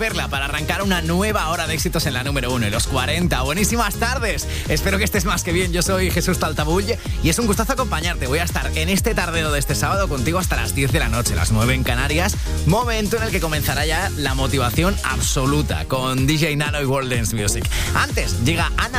Perla, para arrancar una nueva hora de éxitos en la número 1 y los 40. Buenísimas tardes. Espero que estés más que bien. Yo soy Jesús Taltabull y es un gustazo acompañarte. Voy a estar en este tardeo de este sábado contigo hasta las 10 de la noche, las 9 en Canarias. Momento en el que comenzará ya la motivación absoluta con DJ Nano y World Dance Music. Antes llega Ana